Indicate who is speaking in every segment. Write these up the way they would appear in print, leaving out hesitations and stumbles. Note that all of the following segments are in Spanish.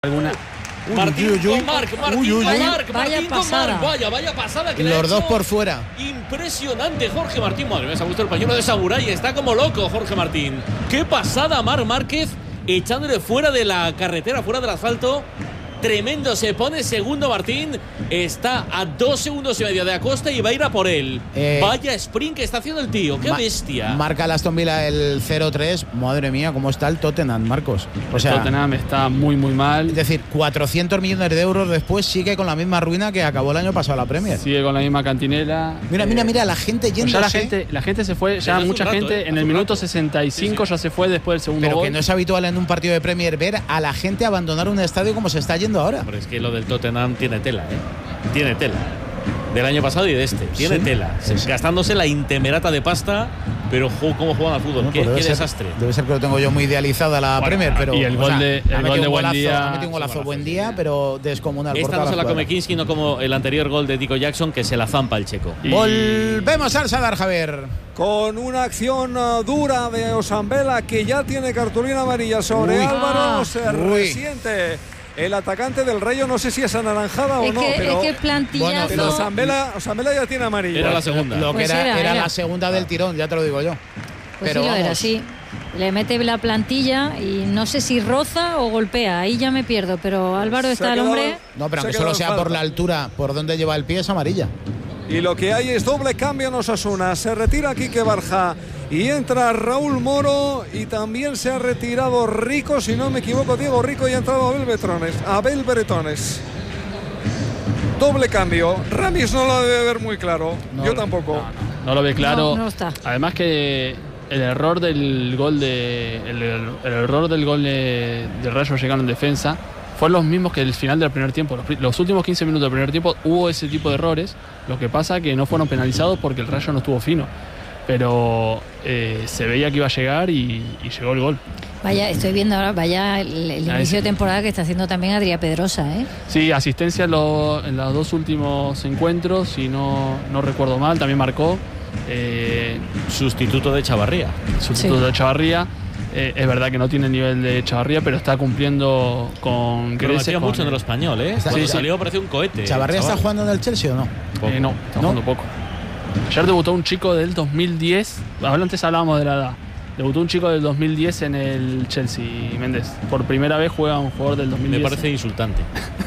Speaker 1: alguna.
Speaker 2: Martín con Marc,
Speaker 3: Vaya pasada.
Speaker 2: Vaya pasada que
Speaker 4: los dos por fuera.
Speaker 2: Impresionante Jorge Martín. Madre mía, se ha puesto el pañuelo de Samurai. Está como loco Jorge Martín. Qué pasada Marc Márquez, echándole fuera de la carretera, fuera del asfalto. Tremendo, se pone segundo Martín. Está a 2 segundos y medio de Acosta y va a ir a por él. Vaya sprint que está haciendo el tío, qué bestia.
Speaker 4: Marca el Aston Villa el 0-3. Madre mía, cómo está el Tottenham, Marcos.
Speaker 1: O sea, el Tottenham está muy mal.
Speaker 4: Es decir, 400 millones de euros después sigue con la misma ruina que acabó el año pasado la Premier.
Speaker 1: Sigue con la misma cantinela.
Speaker 4: Mira, la gente yéndose.
Speaker 1: Pues ya la gente se fue, ya mucha gente en el minuto 65 ya se fue después del segundo
Speaker 4: gol. Pero
Speaker 1: gol.
Speaker 4: que no es habitual en un partido de Premier ver a la gente abandonar un estadio como se está yendo ahora.
Speaker 2: Pero es que lo del Tottenham tiene tela, Tiene tela. Del año pasado y de este. Tiene tela. Gastándose la intemerata de pasta, pero cómo juegan al fútbol. Qué desastre.
Speaker 4: Debe ser que lo tengo yo muy idealizada la Premier, pero.
Speaker 1: Y el gol de buen día.
Speaker 4: Ha metido un golazo buen día, pero descomunal.
Speaker 2: Esta no se la come Kinski, no como el anterior gol de Nico Jackson, que se la zampa el checo.
Speaker 4: Volvemos al Sadar, Javier.
Speaker 5: Con una acción dura de Osambela, que ya tiene cartulina amarilla sobre Álvaro. Se resiente el atacante del Rayo, no sé si es anaranjada o no, pero
Speaker 3: es que plantillazo.
Speaker 5: Pero Osambela ya tiene amarilla.
Speaker 2: Era la segunda.
Speaker 4: Lo que
Speaker 3: pues
Speaker 4: era la segunda del tirón, ya te lo digo yo.
Speaker 3: Pues
Speaker 4: pero
Speaker 3: sí, lo
Speaker 4: vamos.
Speaker 3: era, sí. Le mete la plantilla y no sé si roza o golpea. Ahí ya me pierdo, pero Álvaro está el hombre.
Speaker 4: No, pero aunque solo sea por la altura, por donde lleva el pie, es amarilla.
Speaker 5: Y lo que hay es doble cambio en Osasuna. Se retira Quique Barja y entra Raúl Moro, y también se ha retirado Rico, si no me equivoco, Diego Rico, y ha entrado Abel Bretones. Doble cambio. Ramis no lo debe ver muy claro. Yo tampoco.
Speaker 1: No lo ve claro.
Speaker 3: No está.
Speaker 1: Además que el error del gol de Rayo Vallecano en defensa fueron los mismos que el final del primer tiempo. Los últimos 15 minutos del primer tiempo hubo ese tipo de errores. Lo que pasa que no fueron penalizados porque el Rayo no estuvo fino. Pero se veía que iba a llegar y llegó el gol.
Speaker 3: Vaya, estoy viendo ahora, el inicio de temporada que está haciendo también Adrià Pedrosa,
Speaker 1: Sí, asistencia en los dos últimos encuentros, si no recuerdo mal, también marcó.
Speaker 2: Sustituto de Chavarría.
Speaker 1: De Chavarría. Es verdad que no tiene el nivel de Chavarría, pero está cumpliendo con
Speaker 2: creces. Mucho en el español, Cuando salió parecía un cohete.
Speaker 4: ¿Chavarría está jugando en el Chelsea o no?
Speaker 1: No, está jugando poco. Ayer debutó un chico del 2010. Antes hablábamos de la edad. Debutó un chico del 2010 en el Chelsea, Méndez. Por primera vez juega un jugador del 2010.
Speaker 2: Me parece insultante.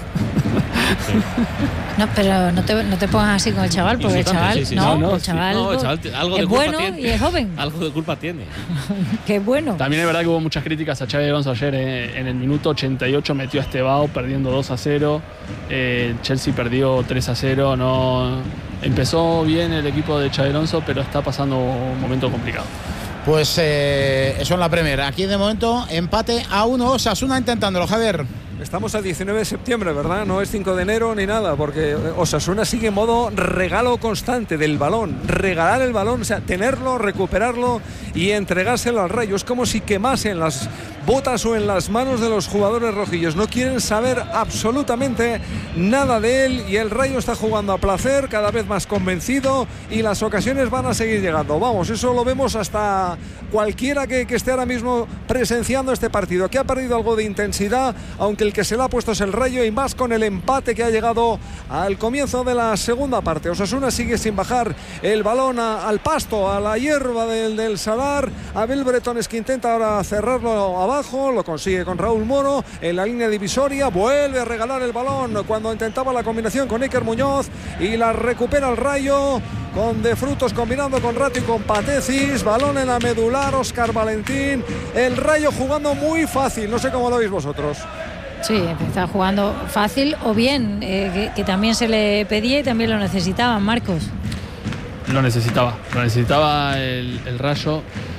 Speaker 3: No, pero no te pongas así con el chaval, porque el chaval, el chaval
Speaker 2: algo
Speaker 3: es bueno y es joven.
Speaker 2: Algo de culpa tiene.
Speaker 3: Qué bueno.
Speaker 1: También es verdad que hubo muchas críticas a Xabi Alonso ayer. En el minuto 88 metió a Estevao perdiendo 2-0. El Chelsea perdió 3-0. No empezó bien el equipo de Xabi Alonso, pero está pasando un momento complicado.
Speaker 4: Pues eso en la Premier. Aquí de momento empate a 1. Osasuna intentándolo, Javier.
Speaker 5: Estamos a 19 de septiembre, ¿verdad? No es 5 de enero ni nada, porque Osasuna sigue en modo regalo constante del balón. Regalar el balón, o sea, tenerlo, recuperarlo y entregárselo al Rayo. Es como si quemasen las botas o en las manos de los jugadores rojillos. No quieren saber absolutamente nada de él, y el Rayo está jugando a placer, cada vez más convencido, y las ocasiones van a seguir llegando. Vamos, eso lo vemos hasta cualquiera que esté ahora mismo presenciando este partido, que ha perdido algo de intensidad, aunque el que se le ha puesto es el Rayo, y más con el empate que ha llegado al comienzo de la segunda parte. Osasuna sigue sin bajar el balón al pasto, a la hierba del Sadar. Abel Bretones, que intenta ahora cerrarlo abajo, lo consigue con Raúl Moro en la línea divisoria, vuelve a regalar el balón cuando intentaba la combinación con Iker Muñoz, y la recupera el Rayo con De Frutos combinando con Rato y con Patecis. Balón en la medular, Óscar Valentín. El Rayo jugando muy fácil, no sé cómo lo veis vosotros.
Speaker 3: Sí, está jugando fácil o bien, que también se le pedía y también lo necesitaban, Marcos.
Speaker 1: Lo necesitaba el Rayo.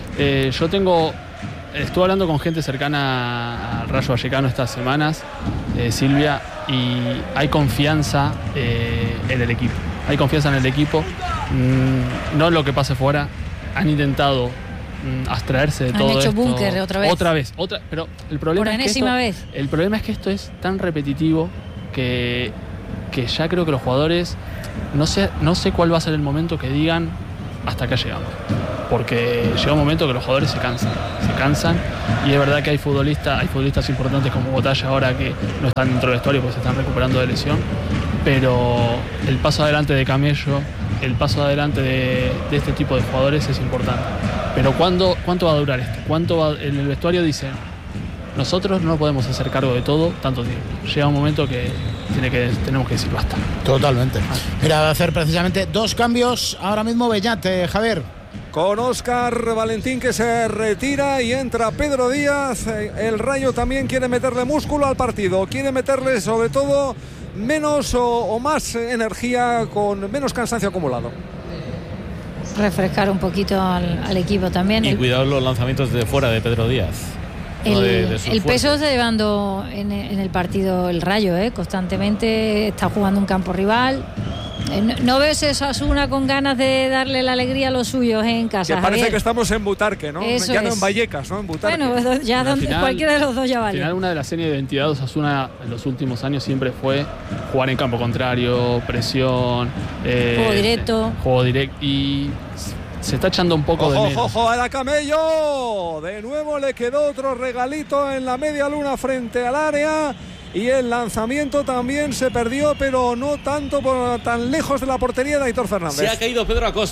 Speaker 1: Estuve hablando con gente cercana al Rayo Vallecano estas semanas, Silvia, y hay confianza en el equipo. Hay confianza en el equipo, no lo que pase fuera. Han intentado abstraerse de todo esto. Han hecho
Speaker 3: búnker otra vez.
Speaker 1: Pero el problema el problema es que esto es tan repetitivo que ya creo que los jugadores no sé cuál va a ser el momento que digan hasta acá llegamos. porque llega un momento que los jugadores se cansan y es verdad que hay futbolistas importantes como Botalla ahora que no están dentro del vestuario porque se están recuperando de lesión, pero el paso adelante de Camello, el paso adelante de este tipo de jugadores es importante. Pero ¿cuánto va a durar esto? En el vestuario dicen, nosotros no podemos hacer cargo de todo tanto tiempo. Llega un momento que tenemos que decir basta.
Speaker 4: Totalmente. Mira, va a hacer precisamente 2 cambios ahora mismo Beñat, Javier.
Speaker 5: Con Óscar Valentín que se retira y entra Pedro Díaz. El Rayo también quiere meterle músculo al partido. Quiere meterle sobre todo menos o más energía con menos cansancio acumulado.
Speaker 3: Refrescar un poquito al equipo también.
Speaker 2: Y cuidado los lanzamientos de fuera de Pedro Díaz.
Speaker 3: El peso está llevando en el partido el Rayo, constantemente está jugando un campo rival. No ves esa Osasuna con ganas de darle la alegría a los suyos en casa.
Speaker 5: Que parece
Speaker 3: Javier,
Speaker 5: que estamos en Butarque, ¿no?
Speaker 3: Eso
Speaker 5: ya no
Speaker 3: es.
Speaker 5: En Vallecas, ¿no? En Butarque.
Speaker 3: Bueno, ya cualquiera de los dos ya vale.
Speaker 1: Al final, una de las señas de identidad de Osasuna en los últimos años siempre fue jugar en campo contrario, presión, juego directo y se está echando un poco de menos.
Speaker 5: ¡Ojo a la Camello! De nuevo le quedó otro regalito en la media luna frente al área. Y el lanzamiento también se perdió, pero no tanto tan lejos de la portería de Aitor Fernández.
Speaker 2: Se ha caído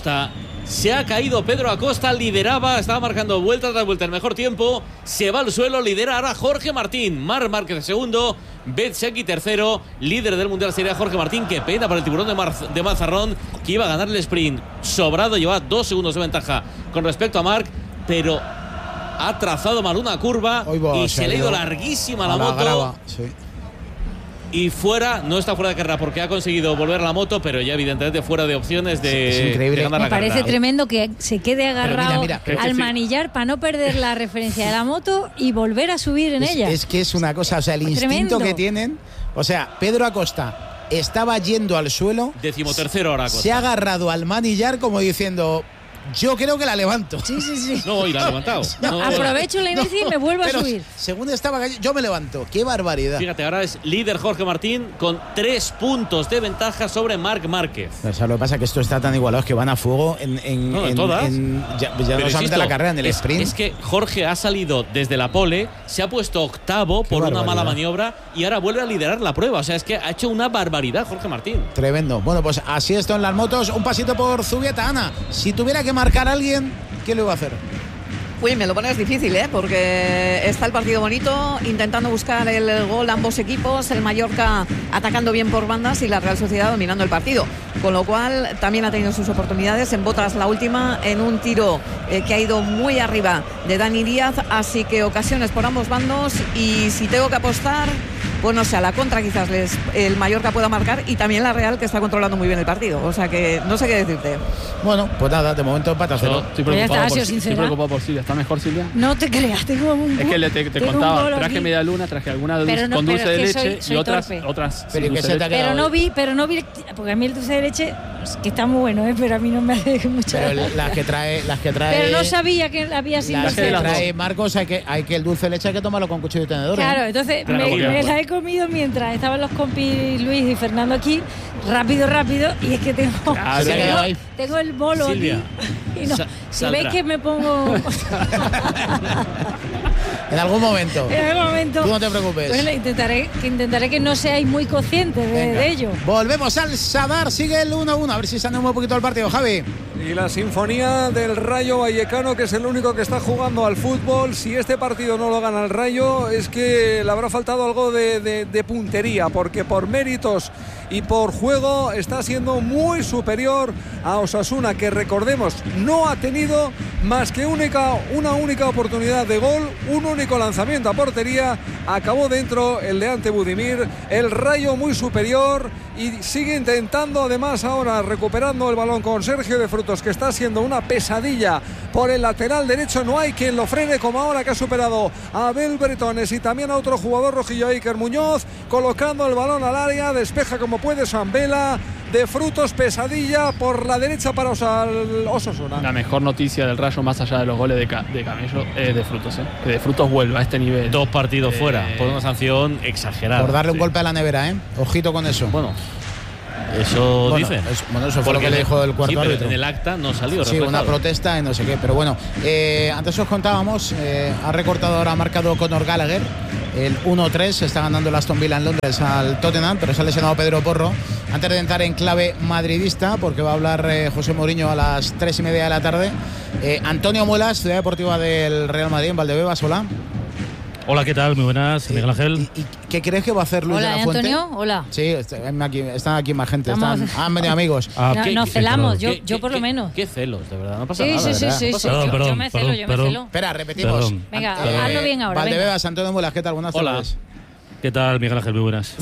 Speaker 2: Pedro Acosta. Lideraba, estaba marcando vuelta tras vuelta el mejor tiempo. Se va al suelo, lidera ahora Jorge Martín. Marc Márquez segundo, Betzeki tercero. Líder del Mundial sería Jorge Martín. Qué pena para el tiburón de Mazarrón, que iba a ganar el sprint. Sobrado, lleva 2 segundos de ventaja con respecto a Marc, pero ha trazado mal una curva y se le ha ido larguísima la moto.
Speaker 4: Grava, sí.
Speaker 2: Y no está fuera de carrera porque ha conseguido volver a la moto, pero ya evidentemente fuera de opciones de ganar la
Speaker 3: Me parece
Speaker 2: carrera.
Speaker 3: tremendo que se quede agarrado
Speaker 4: mira,
Speaker 3: al manillar para no perder la referencia de la moto y volver a subir en ella.
Speaker 4: Es que es una cosa, o sea, el instinto que tienen. O sea, Pedro Acosta estaba yendo al suelo.
Speaker 2: 13º ahora Acosta.
Speaker 4: Se ha agarrado al manillar como diciendo, yo creo que la levanto.
Speaker 3: Sí.
Speaker 2: No, y la ha levantado.
Speaker 3: Aprovecho la inercia y me vuelvo a subir.
Speaker 4: Según estaba cayendo, yo me levanto. ¡Qué barbaridad!
Speaker 2: Fíjate, ahora es líder Jorge Martín con 3 puntos de ventaja sobre Marc Márquez.
Speaker 4: O sea, lo que pasa es que esto está tan igualado que van a fuego en
Speaker 2: todas.
Speaker 4: Ya no solamente la carrera, en el sprint.
Speaker 2: Es que Jorge ha salido desde la pole, se ha puesto octavo por una mala maniobra y ahora vuelve a liderar la prueba. O sea, es que ha hecho una barbaridad Jorge Martín.
Speaker 4: Tremendo. Bueno, pues así esto en las motos. Un pasito por Zubieta. Ana, si tuviera que marcar a alguien, ¿qué le va a hacer?
Speaker 6: Uy, me lo pones difícil, porque está el partido bonito, intentando buscar el gol ambos equipos, el Mallorca atacando bien por bandas y la Real Sociedad dominando el partido, con lo cual también ha tenido sus oportunidades. En Botas la última, en un tiro que ha ido muy arriba de Dani Díaz, así que ocasiones por ambos bandos, y si tengo que apostar, pues no sé, a la contra quizás el Mallorca pueda marcar, y también la Real, que está controlando muy bien el partido, o sea que no sé qué decirte.
Speaker 4: Bueno, pues nada, de momento empata cero.
Speaker 1: Estoy preocupado por Silvia. ¿Está mejor Silvia?
Speaker 3: No te creas, tengo un...
Speaker 1: Es que te contaba, traje media luna, traje alguna con dulce de leche
Speaker 3: soy
Speaker 1: y otras
Speaker 3: pero
Speaker 1: sin dulce de leche.
Speaker 3: Pero no vi, porque a mí el dulce de leche, que está muy bueno, pero a mí no me hace mucha...
Speaker 4: Pero las que trae
Speaker 3: pero no sabía que había sin
Speaker 4: las
Speaker 3: dulce
Speaker 4: que
Speaker 3: de leche.
Speaker 4: trae Marcos, hay que el dulce de leche hay que tomarlo con cuchillo y tenedor.
Speaker 3: Claro, entonces me la he comido mientras estaban los compis Luis y Fernando aquí, rápido, y es que tengo el bolo
Speaker 2: Silvia,
Speaker 3: aquí. Y no, si veis que me pongo...
Speaker 4: En algún momento. Tú no te preocupes.
Speaker 3: Pues intentaré que no seáis muy conscientes de ello.
Speaker 4: Volvemos al Sadar, sigue el 1-1. A ver si se anima un poquito el partido, Javi.
Speaker 5: Y la sinfonía del Rayo Vallecano, que es el único que está jugando al fútbol. Si este partido no lo gana el Rayo, es que le habrá faltado algo de puntería, porque por méritos y por juego está siendo muy superior a Osasuna, que recordemos no ha tenido más que una única oportunidad de gol, un único lanzamiento a portería, acabó dentro el de Ante Budimir. El Rayo muy superior y sigue intentando, además ahora recuperando el balón con Sergio de Frutos, que está siendo una pesadilla por el lateral derecho. No hay quien lo frene, como ahora que ha superado a Abel Bretones y también a otro jugador rojillo, Iker Muñoz, colocando el balón al área, despeja como puede Sambela. De Frutos, pesadilla por la derecha para Osasuna.
Speaker 1: La mejor noticia del Rayo, más allá de los goles de Camello, es de Frutos. Que de Frutos vuelva a este nivel.
Speaker 2: 2 partidos fuera, por una sanción exagerada.
Speaker 4: Por darle un golpe a la nevera, Ojito con eso.
Speaker 2: Bueno, Eso dice.
Speaker 4: Eso fue lo que le dijo el cuarto árbitro.
Speaker 2: En el acta no salió.
Speaker 4: Sí, una protesta y no sé qué. Pero bueno, antes os contábamos, ha recortado ahora, ha marcado Conor Gallagher. El 1-3, está ganando el Aston Villa en Londres al Tottenham, pero se ha lesionado Pedro Porro. Antes de entrar en clave madridista, porque va a hablar José Mourinho a las 3:30 de la tarde. Antonio Muelas, Ciudad Deportiva del Real Madrid en Valdebebas, hola.
Speaker 7: Hola, ¿qué tal? Muy buenas, Miguel Ángel.
Speaker 4: ¿Y qué crees que va a hacer Luis de la Fuente?
Speaker 3: Antonio, hola.
Speaker 4: Sí, están aquí más gente, han venido amigos.
Speaker 3: Nos celamos, yo por lo menos.
Speaker 2: Qué celos, de verdad, no pasa
Speaker 3: nada.
Speaker 2: Sí.
Speaker 7: Perdón,
Speaker 3: yo me celo.
Speaker 4: Espera, repetimos.
Speaker 3: Venga, hazlo bien ahora.
Speaker 4: Valdebebas, Antonio Muelas, ¿qué tal? Buenas tardes.
Speaker 7: ¿Qué tal, Miguel Ángel? Muy buenas.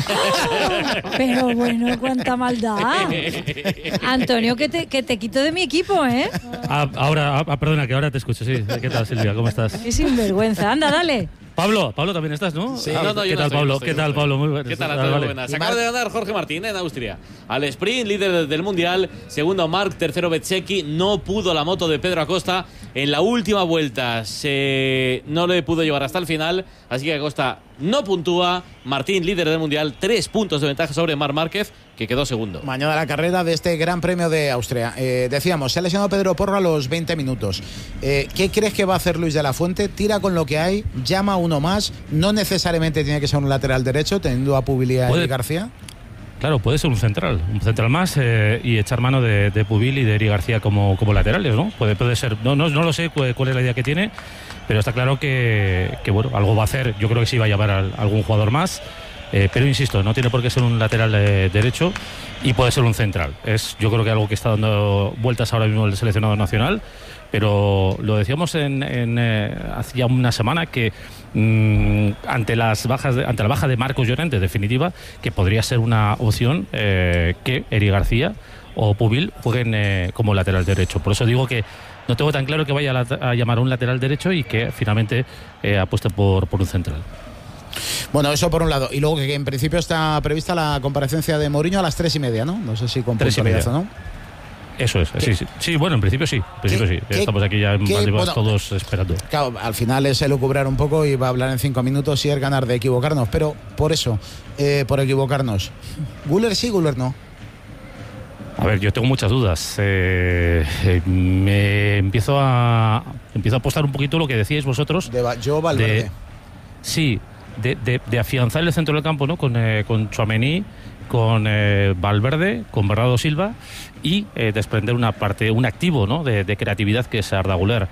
Speaker 3: Pero bueno, cuánta maldad. Antonio, que te quito de mi equipo, ¿eh?
Speaker 7: Perdona, que ahora te escucho, sí. ¿Qué tal, Silvia? ¿Cómo estás?
Speaker 3: Qué sinvergüenza. Anda, dale.
Speaker 7: Pablo también estás, ¿no?
Speaker 2: Sí.
Speaker 7: ¿Qué tal, Pablo? ¿Qué tal, Pablo? Muy buenas.
Speaker 2: ¿Qué tal, Antonio? Muy buenas. Acaba de ganar Jorge Martín en Austria. Al sprint, líder del Mundial. Segundo, Marc. Tercero, Bezzecchi. No pudo la moto de Pedro Acosta. En la última vuelta no le pudo llevar hasta el final. Así que Acosta no puntúa. Martín, líder del Mundial. 3 puntos de ventaja sobre Marc Márquez, que quedó segundo.
Speaker 4: Mañana la carrera de este Gran Premio de Austria. Decíamos, se ha lesionado Pedro Porro a los 20 minutos. ¿Qué crees que va a hacer Luis de la Fuente? Tira con lo que hay, llama a uno más. No necesariamente tiene que ser un lateral derecho, teniendo a Pubil y García.
Speaker 7: Claro, puede ser un central más y echar mano de Pubil y de Eri García como laterales, ¿no? Puede ser, no lo sé cuál es la idea que tiene, pero está claro que bueno, algo va a hacer. Yo creo que sí va a llevar a algún jugador más. Pero insisto, no tiene por qué ser un lateral derecho y puede ser un central. Es, yo creo que algo que está dando vueltas ahora mismo el seleccionado nacional, pero lo decíamos hace ya una semana que ante la baja de Marcos Llorente, definitiva, que podría ser una opción que Eri García o Pubil jueguen como lateral derecho. Por eso digo que no tengo tan claro que vaya a llamar a un lateral derecho y que finalmente apueste por un central.
Speaker 4: Bueno, eso por un lado. Y luego que en principio está prevista la comparecencia de Mourinho a las 3:30, ¿no? No sé si con
Speaker 7: 3:30,
Speaker 4: ¿no?
Speaker 7: Eso es, sí, bueno, en principio sí. Estamos aquí ya en Valdebebas todos esperando.
Speaker 4: Claro, al final es elucubrar un poco y va a hablar en 5 minutos y es ganar de equivocarnos. Pero por eso, por equivocarnos, ¿Güler sí, Güler no?
Speaker 7: A ver, yo tengo muchas dudas. Me empiezo a apostar un poquito lo que decíais vosotros.
Speaker 4: Yo Valverde.
Speaker 7: Sí, de afianzar el centro del campo, ¿no? Con Tchouaméni, con Valverde, con Bernardo Silva y desprender un activo, ¿no? de creatividad que es Arda Güler.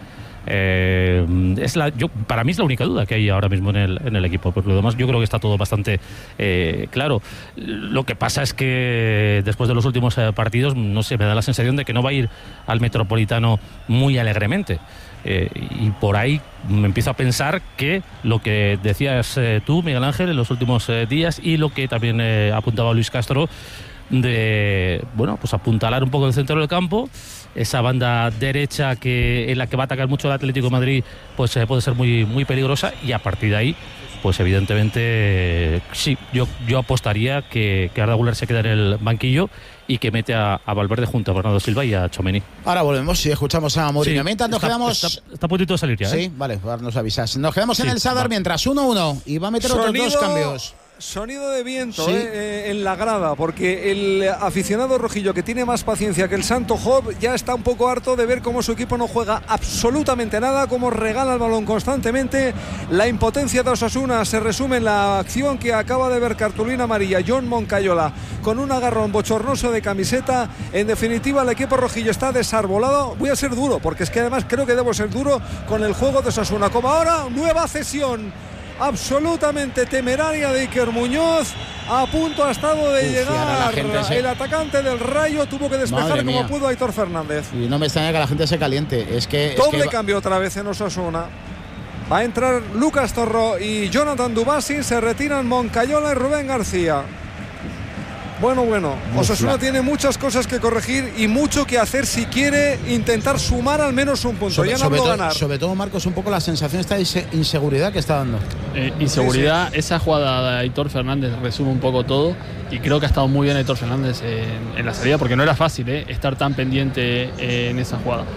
Speaker 7: Para mí es la única duda que hay ahora mismo en el equipo. Por lo demás, yo creo que está todo bastante claro. Lo que pasa es que después de los últimos partidos, no sé, me da la sensación de que no va a ir al Metropolitano muy alegremente. Y por ahí me empiezo a pensar que lo que decías tú, Miguel Ángel, en los últimos días y lo que también apuntaba Luis Castro, de pues apuntalar un poco el centro del campo, esa banda derecha en la que va a atacar mucho el Atlético de Madrid, pues puede ser muy, muy peligrosa, y a partir de ahí, pues evidentemente sí, yo apostaría que Arda Güler se queda en el banquillo y que mete a Valverde junto a Bernardo Silva y a Tchouaméni.
Speaker 4: Ahora volvemos y escuchamos a Mourinho.
Speaker 7: Sí,
Speaker 4: mientras nos quedamos...
Speaker 7: Está a puntito de salir ya,
Speaker 4: Sí, vale, ahora nos avisas. Nos quedamos en el Sadar mientras 1-1 y va a meter otros 2 cambios.
Speaker 5: Sonido de viento,
Speaker 4: sí,
Speaker 5: en la grada, porque el aficionado rojillo, que tiene más paciencia que el Santo Job, ya está un poco harto de ver cómo su equipo no juega absolutamente nada, cómo regala el balón constantemente. La impotencia de Osasuna se resume en la acción que acaba de ver cartulina amarilla John Moncayola con un agarrón bochornoso de camiseta. En definitiva, el equipo rojillo está desarbolado. Voy a ser duro, porque es que además creo que debo ser duro con el juego de Osasuna. Como ahora, nueva cesión absolutamente temeraria de Iker Muñoz. A punto ha estado de llegar el atacante del Rayo, tuvo que despejar como pudo Aitor Fernández.
Speaker 4: Y no me extraña que la gente se caliente.
Speaker 5: Doble cambio otra vez en Osasuna. Va a entrar Lucas Torró y Jonathan Dubasi. Se retiran Moncayola y Rubén García. Bueno, Osasuna tiene muchas cosas que corregir y mucho que hacer si quiere intentar sumar al menos un punto.
Speaker 4: Sobre todo, Marcos, un poco la sensación esta inseguridad que está dando.
Speaker 1: Inseguridad, sí. Esa jugada de Aitor Fernández resume un poco todo, y creo que ha estado muy bien Aitor Fernández en la salida, porque no era fácil estar tan pendiente en esa jugada.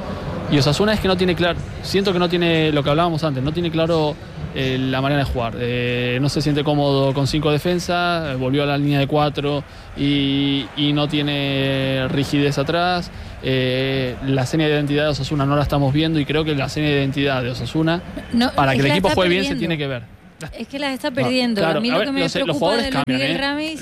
Speaker 1: Y Osasuna es que no tiene claro, siento que no tiene lo que hablábamos antes, no tiene claro la manera de jugar. No se siente cómodo con 5 defensas, volvió a la línea de 4 y no tiene rigidez atrás. La seña de identidad de Osasuna no la estamos viendo y creo que la seña de identidad de Osasuna, para que el equipo juegue bien, se tiene que ver.
Speaker 3: Es que las está perdiendo.
Speaker 1: Claro,
Speaker 3: a mí lo que me preocupa de
Speaker 1: Miguel
Speaker 3: Ramis...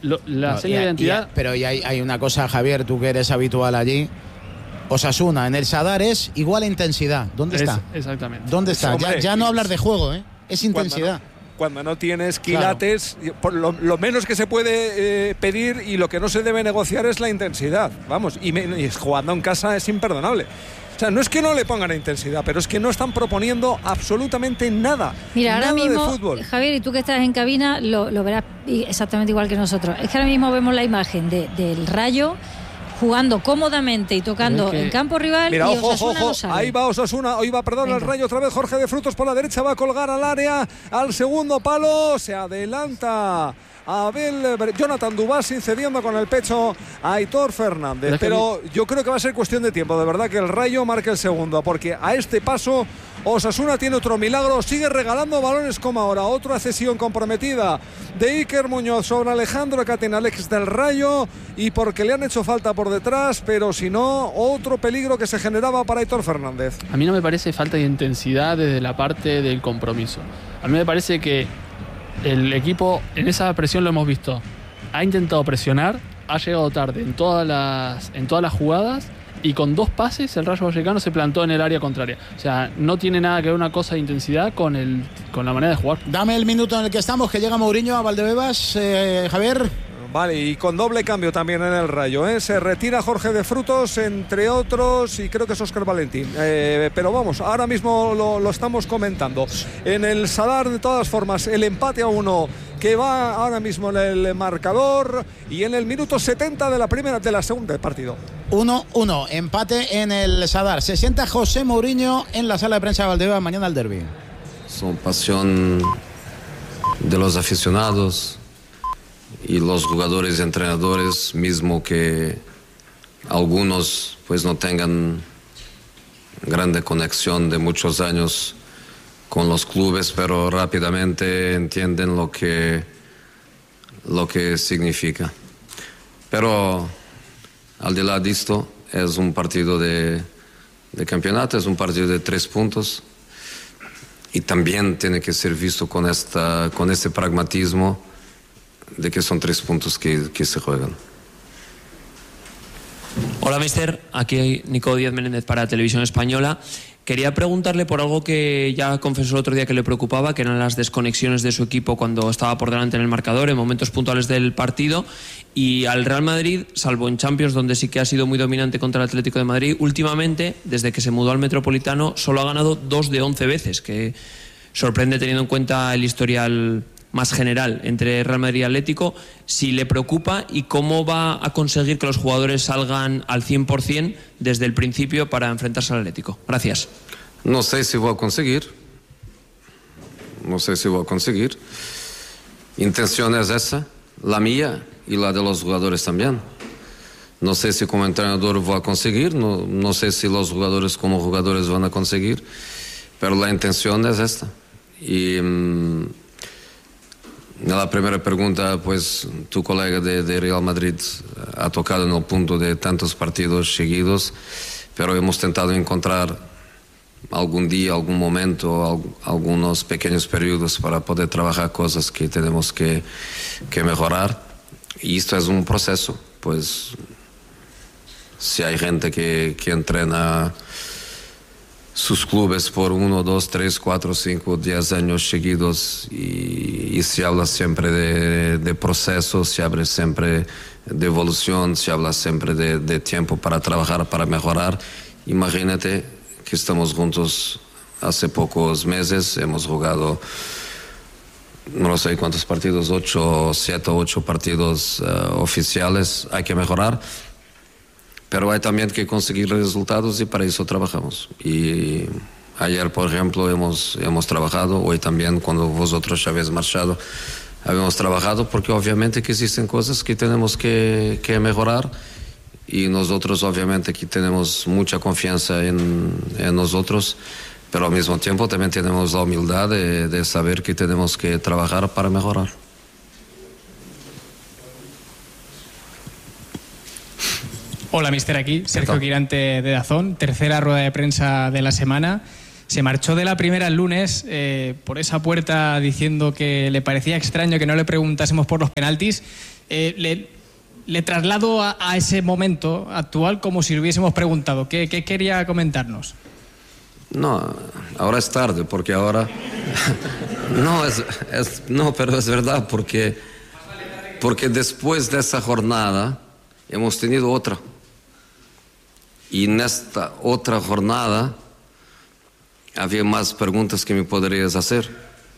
Speaker 1: La seña de identidad...
Speaker 4: Pero hay una cosa, Javier, tú que eres habitual allí. Osasuna en el Sadar es igual a intensidad. ¿Dónde está?
Speaker 1: Exactamente.
Speaker 4: ¿Dónde está?
Speaker 5: Hombre,
Speaker 4: ya no hablar de juego, es intensidad.
Speaker 5: Cuando no tienes quilates, por lo menos que se puede pedir y lo que no se debe negociar es la intensidad. Vamos, y jugando en casa es imperdonable. O sea, no es que no le pongan intensidad, pero es que no están proponiendo absolutamente nada.
Speaker 3: Mira, ahora
Speaker 5: nada
Speaker 3: mismo,
Speaker 5: de fútbol.
Speaker 3: Javier, y tú que estás en cabina, lo verás exactamente igual que nosotros. Es que ahora mismo vemos la imagen del Rayo jugando cómodamente y tocando en campo rival.
Speaker 5: Mira,
Speaker 3: y
Speaker 5: ojo,
Speaker 3: no sabe.
Speaker 5: ahí va Osasuna, el Rayo otra vez, Jorge de Frutos por la derecha, va a colgar al área, al segundo palo, se adelanta Jonathan Dubasi cediendo con el pecho a Aitor Fernández, pero yo creo que va a ser cuestión de tiempo, de verdad, que el Rayo marque el segundo, porque a este paso Osasuna tiene otro milagro, sigue regalando balones como ahora, otra cesión comprometida de Iker Muñoz sobre Alejandro Catenalex del Rayo, y porque le han hecho falta por detrás, pero si no, otro peligro que se generaba para Aitor Fernández.
Speaker 1: A mí no me parece falta de intensidad desde la parte del compromiso. A mí me parece que el equipo, en esa presión lo hemos visto, ha intentado presionar, ha llegado tarde en todas las jugadas, y con 2 pases el Rayo Vallecano se plantó en el área contraria. O sea, no tiene nada que ver una cosa de intensidad con la manera de jugar.
Speaker 4: Dame el minuto en el que estamos, que llega Mourinho a Valdebebas, Javier.
Speaker 5: Vale, y con doble cambio también en el Rayo, Se retira Jorge de Frutos, entre otros, y creo que es Óscar Valentín. Pero vamos, ahora mismo lo estamos comentando. En el Sadar, de todas formas, el empate a 1 que va ahora mismo en el marcador, y en el minuto 70 de la segunda del partido.
Speaker 4: 1-1, empate en el Sadar. Se sienta José Mourinho en la sala de prensa de Valdebebas mañana al derbi.
Speaker 8: Son pasión de los aficionados y los jugadores y entrenadores, mismo que algunos pues no tengan grande conexión de muchos años con los clubes, pero rápidamente entienden lo que significa. Pero al de lado de esto, es un partido de campeonato, es un partido de 3 puntos, y también tiene que ser visto con este pragmatismo de que son 3 puntos que se juegan.
Speaker 9: Hola, mister. Aquí Nico Díaz Menéndez para Televisión Española. Quería preguntarle por algo que ya confesó el otro día que le preocupaba, que eran las desconexiones de su equipo cuando estaba por delante en el marcador, en momentos puntuales del partido. Y al Real Madrid, salvo en Champions, donde sí que ha sido muy dominante contra el Atlético de Madrid, últimamente, desde que se mudó al Metropolitano, solo ha ganado 2 de 11 veces, que sorprende teniendo en cuenta el historial más general entre Real Madrid y Atlético. Si le preocupa, y cómo va a conseguir que los jugadores salgan al 100% desde el principio para enfrentarse al Atlético. Gracias.
Speaker 8: No sé si voy a conseguir. Intención es esa, la mía y la de los jugadores también. No sé si como entrenador voy a conseguir, no sé si los jugadores como jugadores van a conseguir, pero la intención es esta. Y la primera pregunta, pues tu colega de Real Madrid ha tocado en el punto de tantos partidos seguidos, pero hemos tentado encontrar algún día, algún momento, algunos pequeños periodos para poder trabajar cosas que tenemos que mejorar, y esto es un proceso. Pues si hay gente que entrena sus clubes por 1, 2, 3, 4, 5, 10 años seguidos, y se habla siempre de proceso, se habla siempre de evolución, se habla siempre de tiempo para trabajar, para mejorar. Imagínate que estamos juntos hace pocos meses, hemos jugado no sé cuántos partidos, 7 o 8 partidos oficiales, hay que mejorar. Pero hay también que conseguir resultados, y para eso trabajamos. Y ayer, por ejemplo, hemos trabajado, hoy también, cuando vosotros ya habéis marchado, habíamos trabajado, porque obviamente que existen cosas que tenemos que mejorar, y nosotros obviamente aquí tenemos mucha confianza en nosotros, pero al mismo tiempo también tenemos la humildad de saber que tenemos que trabajar para mejorar.
Speaker 10: Hola, mister, aquí Sergio Quirante de Dazón, tercera rueda de prensa de la semana. Se marchó de la primera el lunes por esa puerta diciendo que le parecía extraño que no le preguntásemos por los penaltis. Le traslado a ese momento actual como si le hubiésemos preguntado. ¿Qué quería comentarnos?
Speaker 8: No, ahora es tarde, porque ahora... No, pero es verdad, porque después de esa jornada hemos tenido otra. Y en esta otra jornada había más preguntas que me podrías hacer.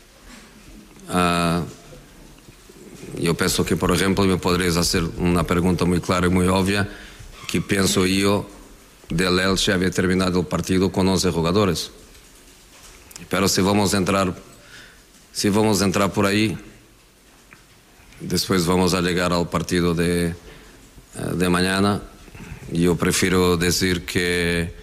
Speaker 8: Yo pienso que, por ejemplo, me podrías hacer una pregunta muy clara y muy obvia, que pienso yo del Elche había terminado el partido con 11 jugadores. Pero si vamos a entrar por ahí, después vamos a llegar al partido de mañana. Yo prefiero decir que,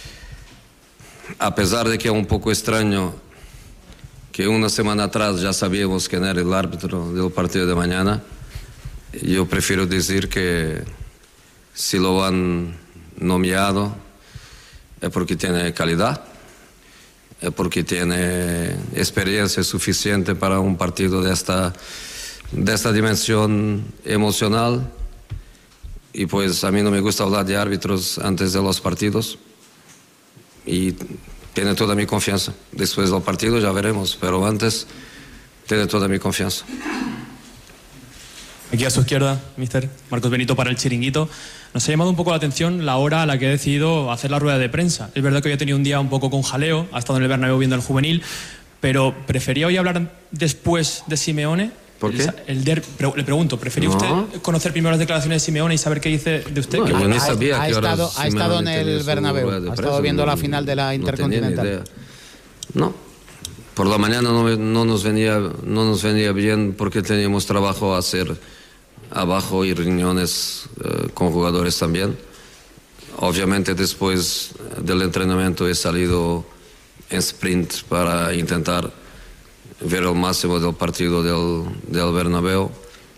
Speaker 8: a pesar de que es un poco extraño que una semana atrás ya sabíamos quién era el árbitro del partido de mañana, yo prefiero decir que si lo han nominado es porque tiene calidad, es porque tiene experiencia suficiente para un partido de esta dimensión emocional. Y pues a mí no me gusta hablar de árbitros antes de los partidos, y tiene toda mi confianza. Después del partido ya veremos, pero antes tiene toda mi confianza.
Speaker 11: Aquí a su izquierda, mister Marcos Benito para El Chiringuito. Nos ha llamado un poco la atención la hora a la que ha decidido hacer la rueda de prensa. Es verdad que hoy ha tenido un día un poco con jaleo, ha estado en el Bernabéu viendo el juvenil, pero ¿prefería hoy hablar después de Simeone?
Speaker 8: ¿Por qué?
Speaker 11: Le pregunto, ¿prefería usted conocer primero las declaraciones de Simeone y saber qué dice de usted?
Speaker 8: No, yo ni sabía
Speaker 4: ha estado en el Bernabéu, ha estado viendo la final de la Intercontinental.
Speaker 8: No, por la mañana no nos venía bien porque teníamos trabajo a hacer abajo y reuniones con jugadores también. Obviamente después del entrenamiento he salido en sprint para intentar ver el máximo del partido del Bernabéu,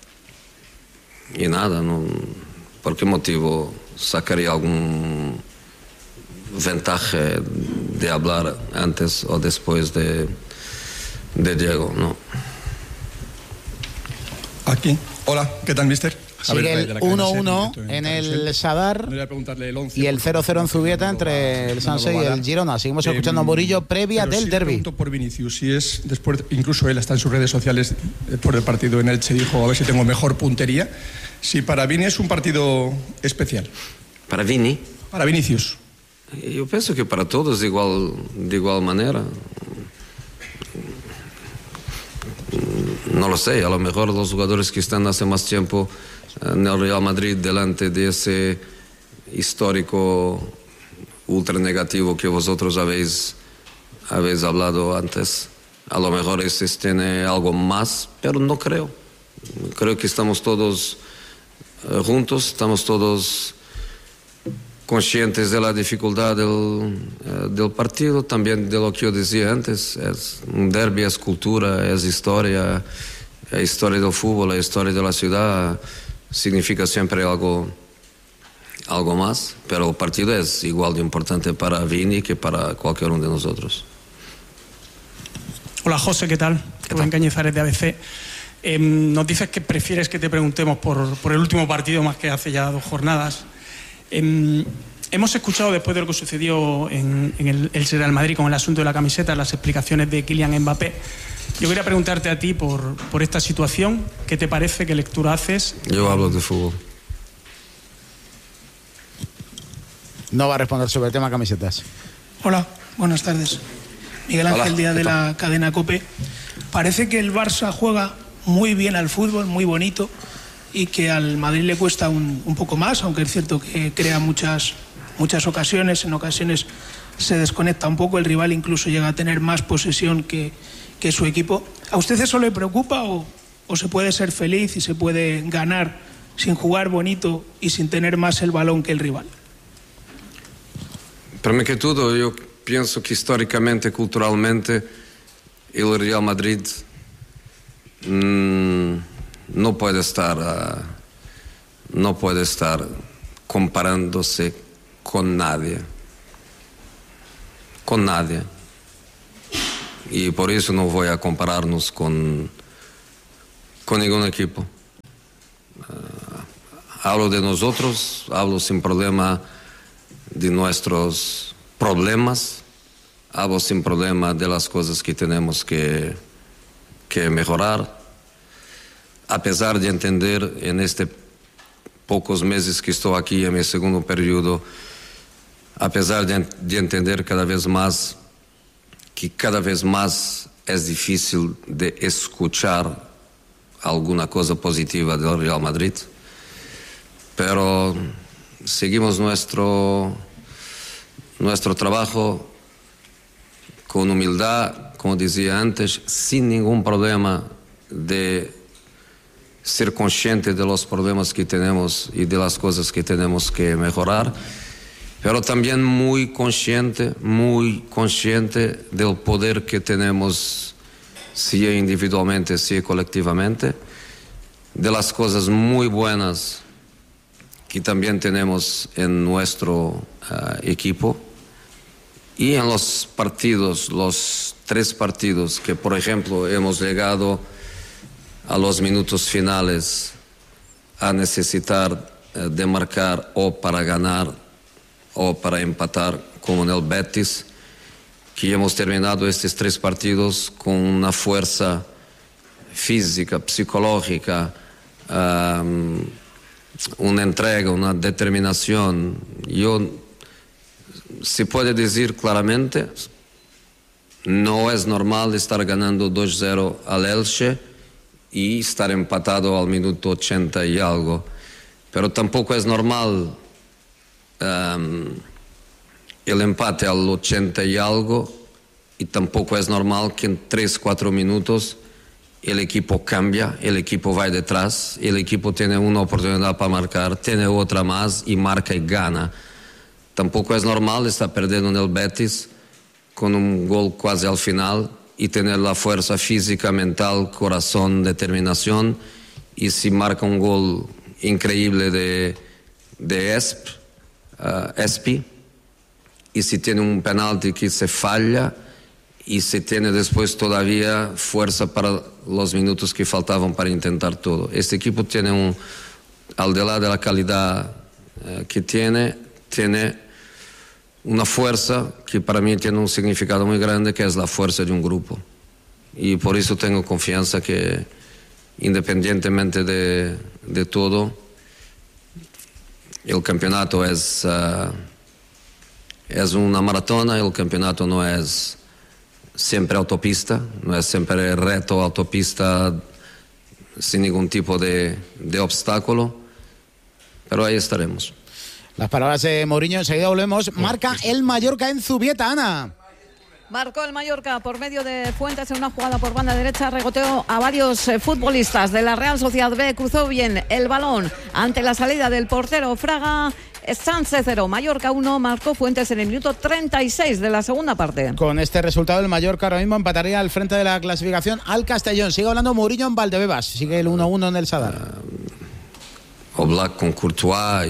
Speaker 8: y nada, ¿por qué motivo sacaría algún ventaja de hablar antes o después de Diego? No.
Speaker 12: Aquí. Hola, ¿qué tal, mister?
Speaker 4: Sigue el 1-1 en el Sadar y el 0-0 en Zubieta entre el Sanse y el Girona. Seguimos escuchando a Murillo previa del derbi.
Speaker 12: Pregunto por Vinicius, si es después, incluso él está en sus redes sociales por el partido en Elche, dijo a ver si tengo mejor puntería. Si para Vini es un partido especial.
Speaker 8: ¿Para Vini?
Speaker 12: Para Vinicius.
Speaker 8: Yo pienso que para todos de igual manera. No lo sé, a lo mejor los jugadores que están hace más tiempo en el Real Madrid delante de ese histórico ultra negativo que vosotros habéis hablado antes, a lo mejor ese tiene algo más, pero no creo. Creo que estamos todos juntos, estamos todos conscientes de la dificultad del partido, también de lo que yo decía antes. Es un derbi, es cultura, es historia, la historia del fútbol, la historia de la ciudad significa siempre algo más, pero el partido es igual de importante para Vini que para cualquier uno de nosotros.
Speaker 13: Hola José, ¿qué tal? Rubén Cañizares de ABC. Nos dices que prefieres que te preguntemos por el último partido más que hace ya 2 jornadas. Hemos escuchado después de lo que sucedió en el Real Madrid con el asunto de la camiseta, las explicaciones de Kylian Mbappé. Yo quería preguntarte a ti por esta situación, ¿qué te parece? ¿Qué lectura haces?
Speaker 8: Yo hablo de fútbol.
Speaker 4: No va a responder sobre el tema camisetas.
Speaker 13: Hola, buenas tardes. Miguel Ángel Díaz de la cadena COPE. Parece que el Barça juega muy bien al fútbol, muy bonito, y que al Madrid le cuesta un poco más, aunque es cierto que crea muchas ocasiones. En ocasiones se desconecta un poco, el rival incluso llega a tener más posesión que su equipo. ¿A usted eso le preocupa o se puede ser feliz y se puede ganar sin jugar bonito y sin tener más el balón que el rival?
Speaker 8: Primero que todo, yo pienso que históricamente, culturalmente, el Real Madrid no puede estar comparándose con nadie. Con nadie. Y por eso no voy a compararnos con ningún equipo. Hablo de nosotros, hablo sin problema de nuestros problemas, hablo sin problema de las cosas que tenemos que mejorar, a pesar de entender en este pocos meses que estoy aquí en mi segundo periodo, a pesar de entender cada vez más que cada vez más es difícil de escuchar alguna cosa positiva del Real Madrid, pero seguimos nuestro trabajo con humildad, como decía antes, sin ningún problema de ser consciente de los problemas que tenemos y de las cosas que tenemos que mejorar, pero también muy consciente del poder que tenemos, sea individualmente, sea colectivamente, de las cosas muy buenas que también tenemos en nuestro equipo, y en los partidos, los 3 partidos que, por ejemplo, hemos llegado a los minutos finales a necesitar de marcar o para ganar o para empatar, como en el Betis, que hemos terminado estos 3 partidos con una fuerza física, psicológica, una entrega, una determinación. Se puede decir claramente, no es normal estar ganando 2-0 al Elche y estar empatado al minuto 80 y algo, pero tampoco es normal el empate al 80 y algo, y tampoco es normal que en 3-4 minutos el equipo cambia, el equipo va detrás, el equipo tiene una oportunidad para marcar, tiene otra más y marca y gana. Tampoco es normal estar perdiendo en el Betis con un gol casi al final y tener la fuerza física, mental, corazón, determinación, y si marca un gol increíble de Espi, y si tiene un penalti que se falla, y si tiene después todavía fuerza para los minutos que faltaban para intentar todo. Este equipo tiene al de la calidad que tiene una fuerza que para mí tiene un significado muy grande, que es la fuerza de un grupo. Y por eso tengo confianza que, independientemente de todo, el campeonato es una maratona, el campeonato no es siempre autopista, no es siempre reto autopista sin ningún tipo de obstáculo, pero ahí estaremos.
Speaker 4: Las palabras de Mourinho, enseguida volvemos. Marca el Mallorca en Zubieta, Ana.
Speaker 6: Marcó el Mallorca por medio de Fuentes en una jugada por banda derecha, regoteó a varios futbolistas de la Real Sociedad B, cruzó bien el balón ante la salida del portero Fraga. Sanse 0, Mallorca 1, marcó Fuentes en el minuto 36 de la segunda parte.
Speaker 4: Con este resultado el Mallorca ahora mismo empataría al frente de la clasificación al Castellón. Sigue hablando Mourinho en Valdebebas, sigue el 1-1 en el Sadar.
Speaker 8: Oblak con Courtois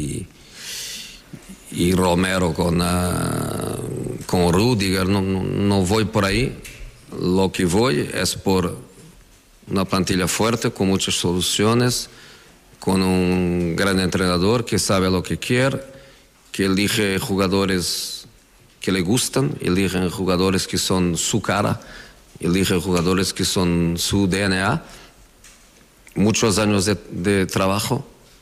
Speaker 8: y Romero con Rudiger, no voy por ahí. Lo que voy es por una plantilla fuerte, con muchas soluciones, con un gran entrenador que sabe lo que quiere, que elige jugadores que le gustan, elige jugadores que son su cara, elige jugadores que son su DNA. Muchos años de trabajo,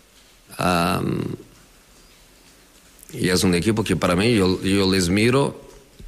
Speaker 8: y es un equipo que para mí yo les miro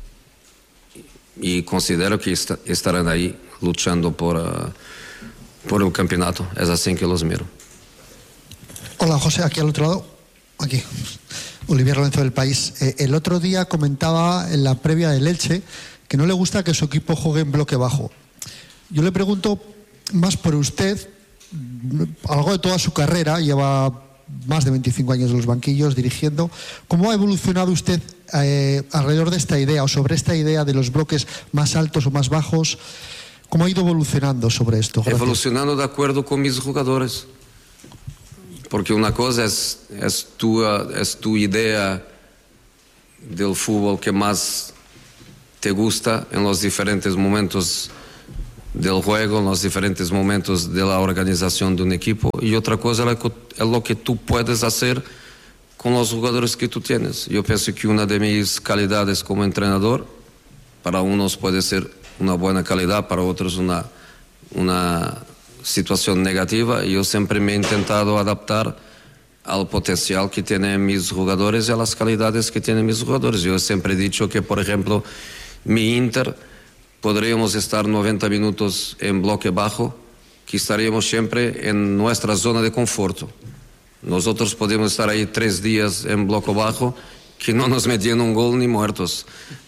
Speaker 8: y considero que estarán ahí luchando por el campeonato. Es así que los miro.
Speaker 14: Hola José, aquí al otro lado, aquí, Olivier Lorenzo del País. El otro día comentaba en la previa del Elche que no le gusta que su equipo juegue en bloque bajo. Yo le pregunto más por usted, a lo largo de toda su carrera, lleva más de 25 años en los banquillos dirigiendo. ¿Cómo ha evolucionado usted alrededor de esta idea o sobre esta idea de los bloques más altos o más bajos? ¿Cómo ha ido evolucionando sobre esto? Gracias.
Speaker 8: Evolucionando de acuerdo con mis jugadores. Porque una cosa es tu idea del fútbol que más te gusta en los diferentes momentos del juego, en los diferentes momentos de la organización de un equipo, y otra cosa es lo que tú puedes hacer con los jugadores que tú tienes. Yo pienso que una de mis calidades como entrenador, para unos puede ser una buena calidad, para otros una situación negativa, y yo siempre me he intentado adaptar al potencial que tienen mis jugadores y a las calidades que tienen mis jugadores. Yo siempre he dicho que, por ejemplo, mi Inter podríamos estar 90 minutos en bloque bajo, que estaríamos siempre en nuestra zona de conforto. Nosotros podemos estar ahí 3 días en bloque bajo, que no nos metían un gol ni muertos.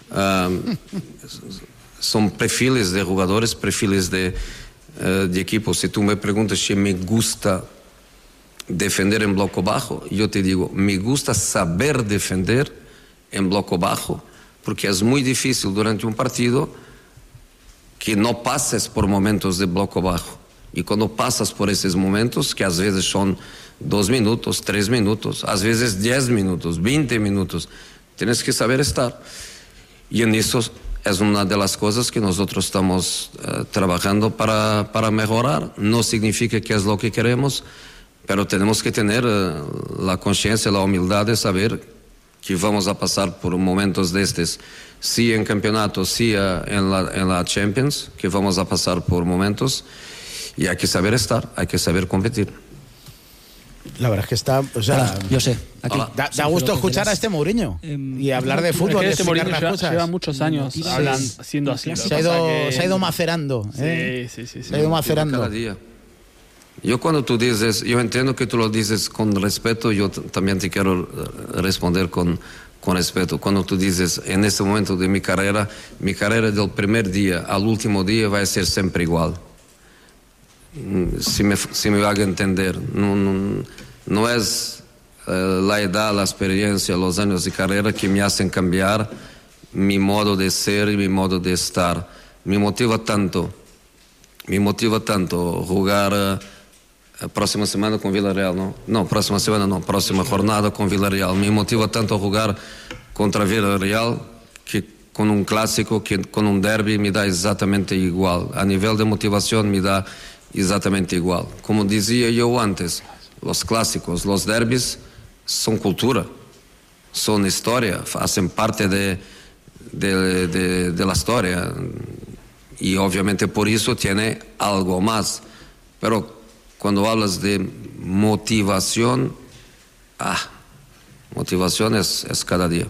Speaker 8: Son perfiles de jugadores, perfiles de equipo. Si tú me preguntas si me gusta defender en bloque bajo, yo te digo, me gusta saber defender en bloque bajo, porque es muy difícil durante un partido que no pases por momentos de bloque bajo. Y cuando pasas por esos momentos, que a veces son 2 minutos, 3 minutos, a veces 10 minutos, 20 minutos, tienes que saber estar. Y en eso es una de las cosas que nosotros estamos trabajando para mejorar. No significa que es lo que queremos, pero tenemos que tener la conciencia, la humildad de saber que vamos a pasar por momentos de estos, sí en campeonato, sí en la Champions, que vamos a pasar por momentos, y hay que saber estar, hay que saber competir.
Speaker 4: La verdad es que está, o sea,
Speaker 15: hola, yo sé, aquí.
Speaker 4: Da gusto escuchar a este Mourinho y hablar de fútbol.
Speaker 1: Este Mourinho lleva muchos años siendo así.
Speaker 4: Se ha ido macerando.
Speaker 1: Sí.
Speaker 4: Se ha ido macerando.
Speaker 8: Cada día. Yo cuando tú dices, yo entiendo que tú lo dices con respeto, yo también te quiero responder con respeto. Cuando tú dices, en este momento de mi carrera del primer día al último día va a ser siempre igual. Si me haga entender, no es la edad, la experiencia, los años de carrera que me hacen cambiar mi modo de ser y mi modo de estar. Me motiva tanto jugar próxima semana con Villarreal, próxima jornada con Villarreal. Me motiva tanto jugar contra Villarreal que con un clásico, que con un derby me da exactamente igual. A nivel de motivación me da exactamente igual. Como decía yo antes, los clásicos, los derbis son cultura, son historia, hacen parte de la historia, y obviamente por eso tiene algo más. Pero cuando hablas de motivación, motivación es cada día.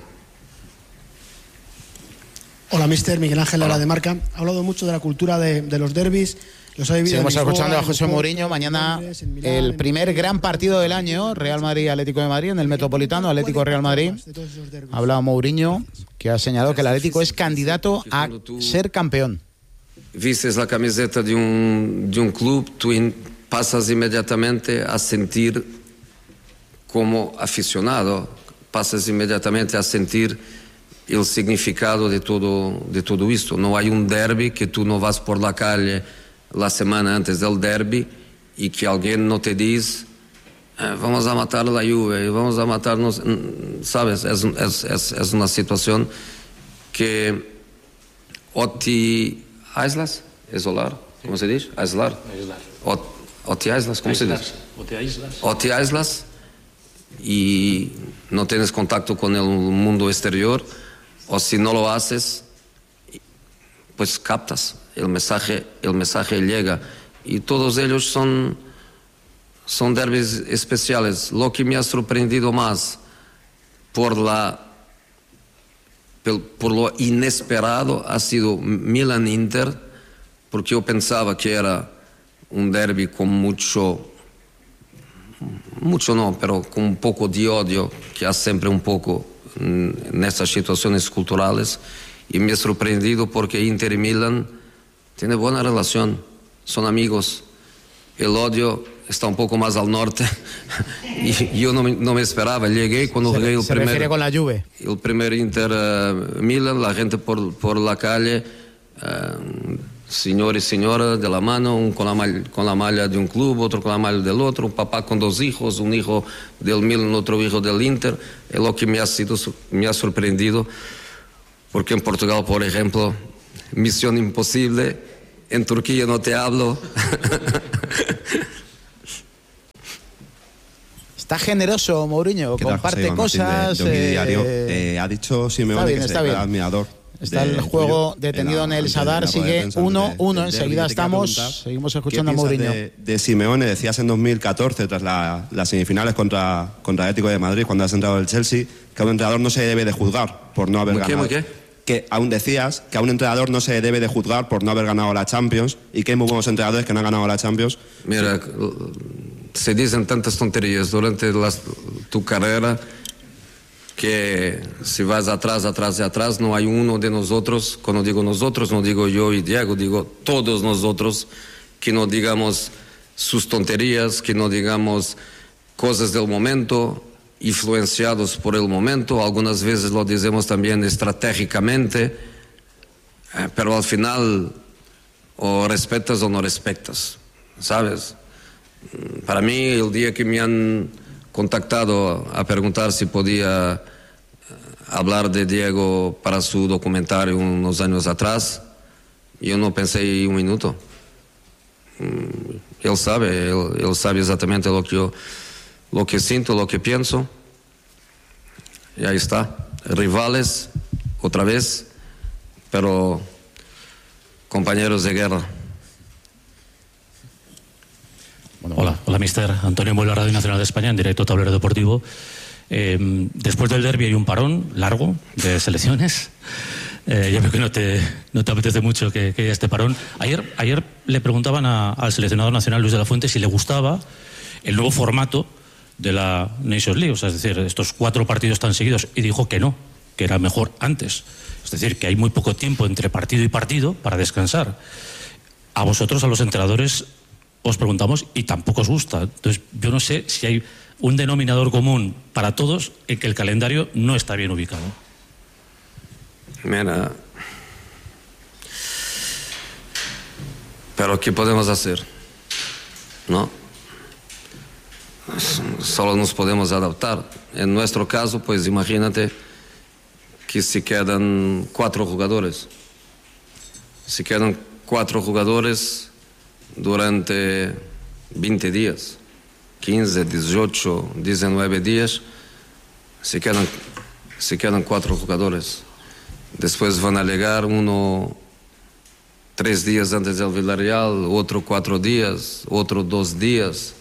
Speaker 16: Hola, mister Miguel Ángel Lara de Marca. Ha hablado mucho de la cultura de los derbis.
Speaker 4: Seguimos escuchando a José Mourinho. Mañana el primer gran partido del año, Real Madrid-Atlético de Madrid, en el Metropolitano, Atlético-Real Madrid. Ha hablado Mourinho, que ha señalado que el Atlético es candidato a ser campeón.
Speaker 8: Vistes la camiseta de un club, tú pasas inmediatamente a sentir como aficionado, pasas inmediatamente a sentir el significado de todo esto. No hay un derbi que tú no vas por la calle la semana antes del derbi y que alguien no te dice vamos a matar la Juve, vamos a matarnos, sabes, es una situación que o te aíslas, isolar, ¿cómo se dice? Aislar. O te aíslas, ¿cómo se dice? O te aíslas y no tienes contacto con el mundo exterior, o si no lo haces, pues captas, el mensaje llega, y todos ellos son derbis especiales. Lo que me ha sorprendido más por lo inesperado ha sido Milan-Inter, porque yo pensaba que era un derbi con mucho no, pero con un poco de odio, que hay siempre un poco en estas situaciones culturales, y me he sorprendido porque Inter y Milan tienen buena relación, son amigos. el odio está un poco más al norte y yo no me esperaba. Llegué cuando llegué el primer...
Speaker 4: refiere con la Juve.
Speaker 8: El primer Inter Milan, la gente por la calle, señor y señora de la mano, un con la malla de un club, otro con la malla del otro, un papá con 2 hijos, un hijo del Milan, otro hijo del Inter. Es lo que me ha sorprendido, porque en Portugal, por ejemplo, misión imposible, en Turquía no te hablo.
Speaker 4: Está generoso Mourinho, comparte cosas.
Speaker 15: Diario. Ha dicho Simeone que es el admirador.
Speaker 4: Está el juego detenido en el Sadar, sigue 1-1. Enseguida seguimos escuchando a Mourinho.
Speaker 15: De Simeone, decías en 2014, tras las semifinales contra Atlético de Madrid, cuando has entrado el Chelsea, que a un entrenador no se debe de juzgar por no haber ganado. Que aún decías que a un entrenador no se debe de juzgar por no haber ganado la Champions, y que hay muy buenos entrenadores que no han ganado la Champions.
Speaker 8: Mira, se dicen tantas tonterías durante tu carrera que si vas atrás, no hay uno de nosotros, cuando digo nosotros, no digo yo y Diego, digo todos nosotros, que no digamos sus tonterías, que no digamos cosas del momento, influenciados por el momento. Algunas veces lo decimos también estratégicamente, pero al final o respetas o no respetas, ¿sabes? Para mí, el día que me han contactado a preguntar si podía hablar de Diego para su documentario unos años atrás, yo no pensé un minuto. Él sabe exactamente lo que siento, lo que pienso. Y ahí está. Rivales, otra vez, pero compañeros de guerra.
Speaker 7: Hola, mister. Antonio Muela, Radio Nacional de España, en directo Tablero Deportivo. Después del derbi hay un parón largo de selecciones. Yo creo que no te apetece mucho que haya este parón. Ayer le preguntaban al seleccionador nacional Luis de la Fuente si le gustaba el nuevo formato de la Nations League, o sea, es decir, estos 4 partidos tan seguidos, y dijo que no, que era mejor antes. Es decir, que hay muy poco tiempo entre partido y partido para descansar. A vosotros, a los entrenadores, os preguntamos y tampoco os gusta. Entonces, yo no sé si hay un denominador común para todos en que el calendario no está bien ubicado.
Speaker 8: Mira, pero ¿qué podemos hacer? ¿No? Solo nos podemos adaptar. En nuestro caso, pues imagínate que se quedan 4 jugadores. Se quedan 4 jugadores durante 20 días, 15, 18, 19 días, se quedan 4 jugadores. Después van a llegar uno 3 días antes del Villarreal, otro 4 días, otro 2 días.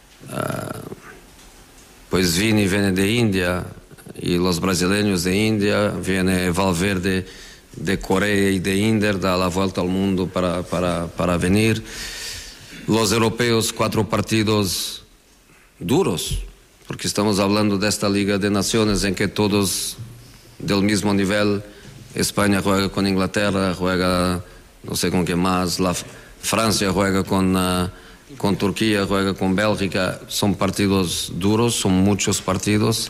Speaker 8: Pues Vini viene de India y los brasileños de India, viene Valverde de Corea y de India, da la vuelta al mundo para venir. Los europeos, 4 partidos duros, porque estamos hablando de esta Liga de Naciones en que todos del mismo nivel. España juega con Inglaterra, juega no sé con qué más, Francia juega con Turquía, juega con Bélgica. Son partidos duros, son muchos partidos.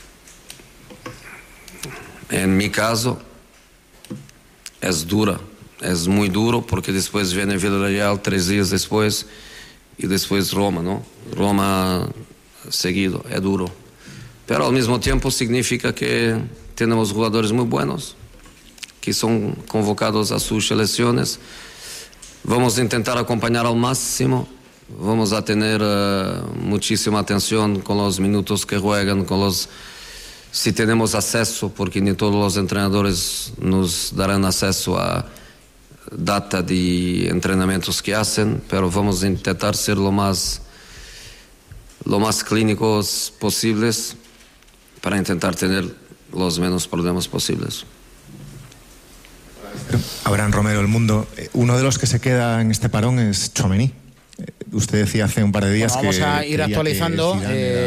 Speaker 8: En mi caso es dura. Es muy duro porque después viene Villarreal 3 días después y después Roma, ¿no? Roma seguido, es duro. Pero al mismo tiempo significa que tenemos jugadores muy buenos que son convocados a sus selecciones. Vamos a intentar acompañar al máximo. Vamos a tener muchísima atención con los minutos que juegan, si tenemos acceso, porque ni todos los entrenadores nos darán acceso a data de entrenamientos que hacen, pero vamos a intentar ser lo más clínicos posibles para intentar tener los menos problemas posibles.
Speaker 17: Abraham Romero, El Mundo. Uno de los que se queda en este parón es Tchouaméni. Usted decía hace un par de días
Speaker 4: vamos a ir actualizando.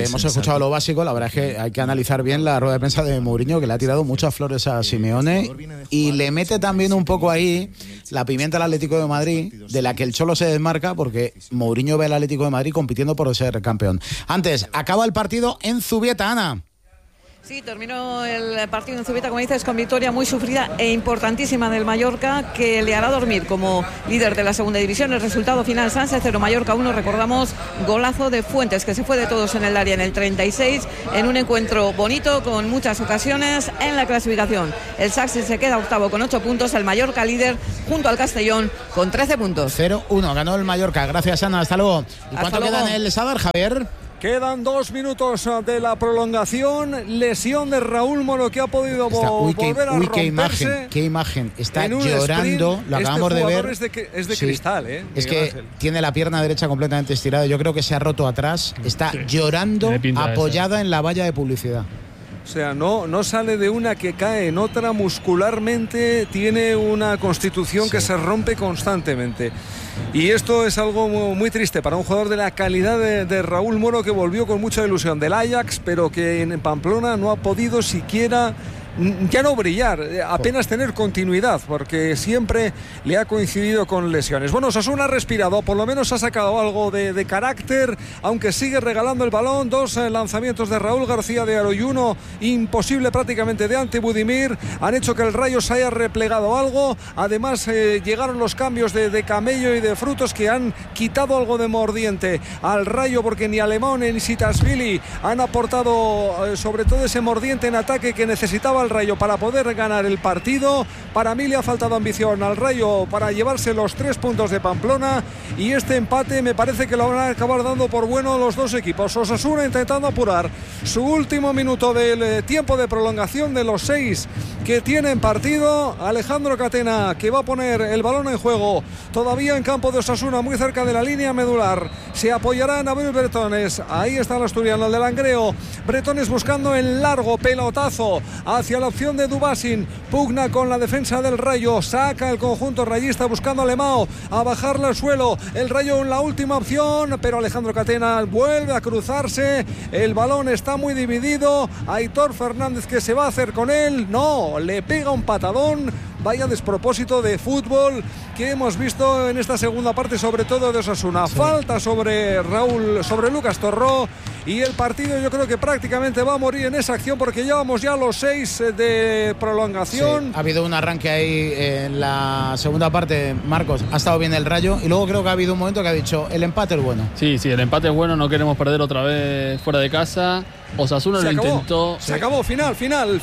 Speaker 4: hemos escuchado lo básico. La verdad es que hay que analizar bien la rueda de prensa de Mourinho, que le ha tirado muchas flores a Simeone y le mete también un poco ahí la pimienta al Atlético de Madrid, de la que el Cholo se desmarca, porque Mourinho ve al Atlético de Madrid compitiendo por ser campeón. Antes, acaba el partido en Zubieta, Ana.
Speaker 6: Sí, terminó el partido en Zubieta, como dices, con victoria muy sufrida e importantísima del Mallorca, que le hará dormir como líder de la segunda división. El resultado final: Sanse 0, Mallorca 1. Recordamos, golazo de Fuentes, que se fue de todos en el área en el 36, en un encuentro bonito, con muchas ocasiones en la clasificación. El Sanse se queda octavo con 8 puntos, el Mallorca líder junto al Castellón con 13 puntos.
Speaker 4: 0-1, ganó el Mallorca. Gracias, Ana, hasta luego. ¿Y cuánto queda en el Sadar, Javier?
Speaker 5: Quedan 2 minutos de la prolongación. Lesión de Raúl Moro, que ha podido volver a romperse.
Speaker 4: Qué imagen. Está llorando. Sprint, lo acabamos de ver.
Speaker 5: Es de sí, cristal, ¿eh?
Speaker 4: Es que Ángel tiene la pierna derecha completamente estirada. Yo creo que se ha roto atrás. Está llorando, apoyada en la valla de publicidad.
Speaker 5: O sea, no sale de una que cae en otra. Muscularmente tiene una constitución que se rompe constantemente. Y esto es algo muy triste para un jugador de la calidad de Raúl Moro, que volvió con mucha ilusión del Ajax, pero que en Pamplona no ha podido siquiera, ya no brillar, apenas tener continuidad, porque siempre le ha coincidido con lesiones. Bueno, Osasuna ha respirado, por lo menos ha sacado algo de carácter, aunque sigue regalando el balón. 2 lanzamientos de Raúl García de Aro y 1 imposible prácticamente de Ante Budimir han hecho que el Rayo se haya replegado algo. Además llegaron los cambios de Camello y de Frutos, que han quitado algo de mordiente al Rayo, porque ni Alemán ni Sitasvili han aportado sobre todo ese mordiente en ataque que necesitaba al Rayo para poder ganar el partido. Para mí le ha faltado ambición al Rayo para llevarse los 3 puntos de Pamplona, y este empate me parece que lo van a acabar dando por bueno los dos equipos. Osasuna intentando apurar su último minuto del tiempo de prolongación de los 6 que tienen partido. Alejandro Catena, que va a poner el balón en juego todavía en campo de Osasuna, muy cerca de la línea medular. Se apoyará en Abel Bretones. Ahí está el asturiano, el de Langreo. Bretones buscando el largo pelotazo hacia la opción de Dubasin. Pugna con la defensa del Rayo. Saca el conjunto rayista buscando a Lemao a bajarle al suelo. El Rayo en la última opción, pero Alejandro Catena vuelve a cruzarse. El balón está muy dividido. Aitor Fernández, que se va a hacer con él. No, le pega un patadón. Vaya despropósito de fútbol que hemos visto en esta segunda parte, sobre todo de Osasuna. Sí. Falta sobre Lucas Torró, y el partido yo creo que prácticamente va a morir en esa acción, porque llevamos ya los 6 de prolongación.
Speaker 4: Sí. Ha habido un arranque ahí en la segunda parte, Marcos. Ha estado bien el Rayo, y luego creo que ha habido un momento que ha dicho: el empate es bueno.
Speaker 1: Sí, el empate es bueno, no queremos perder otra vez fuera de casa. Osasuna lo intentó.
Speaker 5: Se acabó, final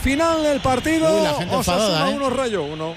Speaker 5: del partido.
Speaker 4: Uy, la gente
Speaker 5: Osasuna
Speaker 4: enfadada,
Speaker 5: 1, Rayo 1.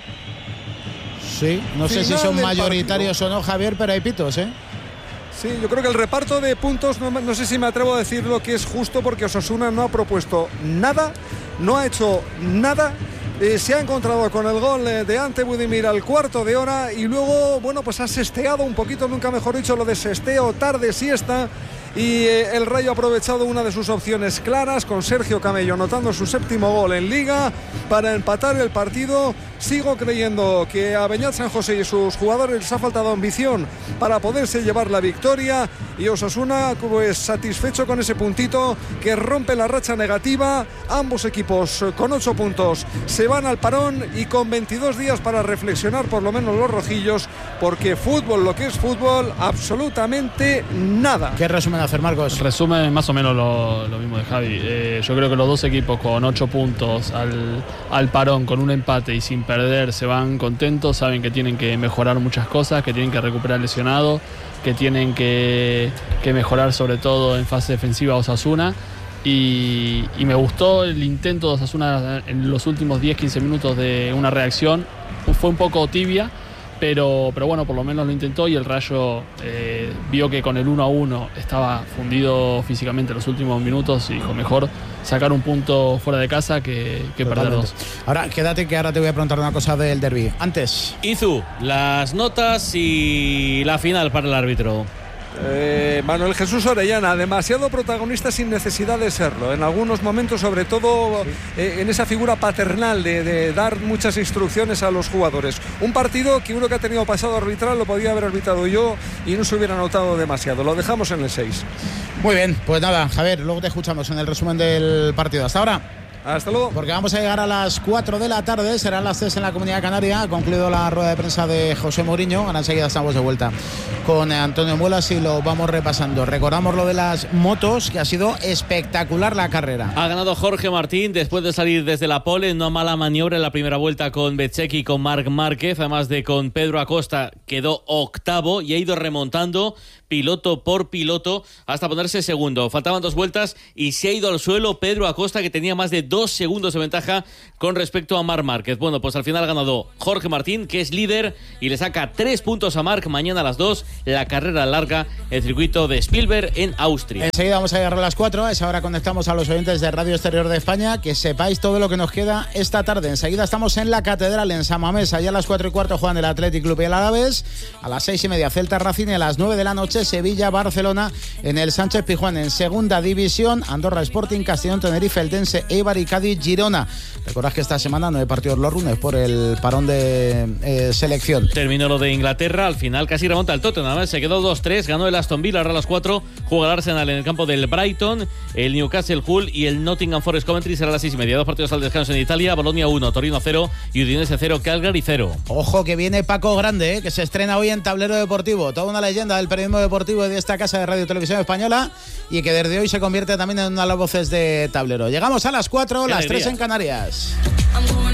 Speaker 4: Sí, no sé si son mayoritarios o no, Javier, pero hay pitos, ¿eh?
Speaker 5: Sí, yo creo que el reparto de puntos, no sé si me atrevo a decir lo que es justo, porque Osasuna no ha propuesto nada, no ha hecho nada. Se ha encontrado con el gol de Ante Budimir al cuarto de hora, y luego, bueno, pues ha sesteado un poquito, nunca mejor dicho, lo de sesteo, tarde, siesta. Y el Rayo ha aprovechado una de sus opciones claras, con Sergio Camello anotando su 7º gol en Liga para empatar el partido. Sigo creyendo que a Beñat San José y sus jugadores les ha faltado ambición para poderse llevar la victoria, y Osasuna pues satisfecho con ese puntito que rompe la racha negativa. Ambos equipos con 8 puntos se van al parón, y con 22 días para reflexionar, por lo menos los rojillos, porque fútbol, lo que es fútbol, absolutamente nada.
Speaker 4: ¿Qué resumen hacer, Marcos?
Speaker 1: Resume más o menos lo mismo de Javi. Yo creo que los dos equipos con 8 puntos al parón, con un empate y sin perder, se van contentos. Saben que tienen que mejorar muchas cosas, que tienen que recuperar lesionados, que tienen que mejorar sobre todo en fase defensiva Osasuna. Y me gustó el intento de Osasuna en los últimos 10-15 minutos de una reacción. Fue un poco tibia, pero bueno, por lo menos lo intentó, y el Rayo vio que con el 1-1 estaba fundido físicamente en los últimos minutos, y dijo: mejor sacar un punto fuera de casa que perder 2.
Speaker 4: Ahora, quédate, que ahora te voy a preguntar una cosa del derbi. Antes,
Speaker 2: Izu, las notas y la final para el árbitro.
Speaker 5: Manuel Jesús Orellana, demasiado protagonista sin necesidad de serlo. En algunos momentos, sobre todo en esa figura paternal de dar muchas instrucciones a los jugadores. Un partido que uno que ha tenido pasado arbitral lo podía haber arbitrado yo y no se hubiera notado demasiado. Lo dejamos en el 6.
Speaker 4: Muy bien, pues nada, Javier, luego te escuchamos en el resumen del partido. Hasta ahora.
Speaker 5: Hasta luego.
Speaker 4: Porque vamos a llegar a las 4 de la tarde, serán las 3 en la Comunidad Canaria. Ha concluido la rueda de prensa de José Mourinho. Ahora enseguida estamos de vuelta con Antonio Muelas y lo vamos repasando. Recordamos lo de las motos, que ha sido espectacular la carrera.
Speaker 2: Ha ganado Jorge Martín después de salir desde la pole, una mala maniobra en la primera vuelta con Bezzecchi y con Marc Márquez, además de con Pedro Acosta, quedó octavo y ha ido remontando piloto por piloto hasta ponerse segundo. Faltaban 2 vueltas y se ha ido al suelo Pedro Acosta, que tenía más de 2 segundos de ventaja con respecto a Marc Márquez. Bueno, pues al final ha ganado Jorge Martín, que es líder, y le saca 3 puntos a Marc. Mañana a las 2, la carrera larga, el circuito de Spielberg en Austria.
Speaker 4: Enseguida vamos a llegar a las 4. A esa hora conectamos a los oyentes de Radio Exterior de España. Que sepáis todo lo que nos queda esta tarde. Enseguida estamos en la Catedral, en San Mamés. Allá a las 4:15 juegan el Athletic Club y el Alavés. A las 6:30 Celta Racing, y a las 9 de la noche Sevilla-Barcelona en el Sánchez Pizjuán. En segunda división, Andorra Sporting, Castellón, Tenerife, Eldense, Eibar y Cádiz, Girona. Recordad que esta semana no hay partidos los lunes por el parón de selección.
Speaker 2: Terminó lo de Inglaterra, al final casi remonta el Tottenham, se quedó 2-3, ganó el Aston Villa. Ahora a las 4 juega el Arsenal en el campo del Brighton, el Newcastle Hull y el Nottingham Forest Coventry. Será a las 6:30. 2 partidos al descanso en Italia: Bologna 1, Torino 0 y Udinese 0, Calgary 0.
Speaker 4: Ojo que viene Paco Grande, que se estrena hoy en Tablero Deportivo. Toda una leyenda del periodismo deportivo de esta casa de Radio Televisión Española, y que desde hoy se convierte también en una de las voces de Tablero. Llegamos a las 4, las 3 en Canarias.